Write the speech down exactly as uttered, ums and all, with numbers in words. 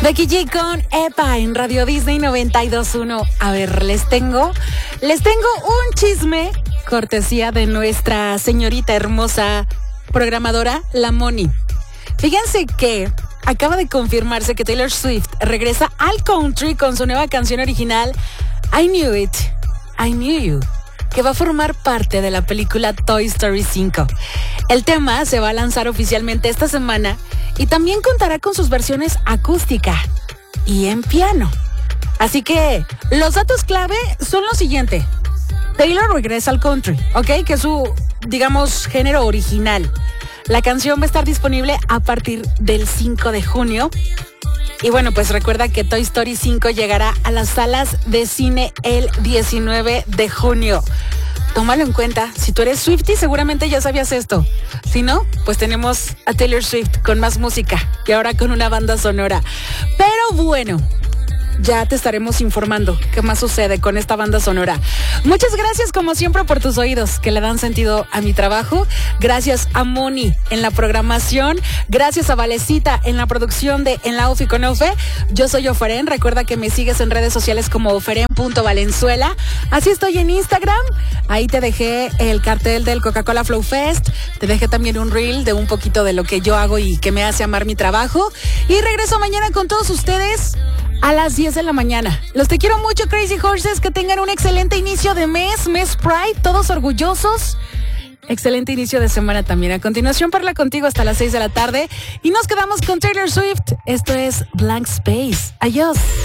Becky G con Epa en Radio Disney noventa y dos punto uno. A ver, les tengo, les tengo un chisme cortesía de nuestra señorita hermosa programadora, la Moni. Fíjense que acaba de confirmarse que Taylor Swift regresa al country con su nueva canción original, I Knew It, I Knew You, que va a formar parte de la película Toy Story cinco. El tema se va a lanzar oficialmente esta semana y también contará con sus versiones acústica y en piano. Así que los datos clave son los siguientes. Taylor regresa al country, ¿ok? Que es su, digamos, género original. La canción va a estar disponible a partir del cinco de junio. Y bueno, pues recuerda que Toy Story cinco llegará a las salas de cine el diecinueve de junio. Tómalo en cuenta. Si tú eres Swiftie, seguramente ya sabías esto. Si no, pues tenemos a Taylor Swift con más música y ahora con una banda sonora. Pero bueno, ya te estaremos informando qué más sucede con esta banda sonora. Muchas gracias como siempre por tus oídos que le dan sentido a mi trabajo. Gracias a Moni en la programación. Gracias a Valecita en la producción de En la U F y con Ofe. Yo soy Oferen. Recuerda que me sigues en redes sociales como oferen punto valenzuela. Así estoy en Instagram. Ahí te dejé el cartel del Coca-Cola Flow Fest. Te dejé también un reel de un poquito de lo que yo hago y que me hace amar mi trabajo. Y regreso mañana con todos ustedes a las diez de la mañana. Los te quiero mucho, Crazy Horses. Que tengan un excelente inicio de mes, mes Pride, todos orgullosos. Excelente inicio de semana también. A continuación, Parla contigo hasta las seis de la tarde. Y nos quedamos con Taylor Swift. Esto es Blank Space. Adiós.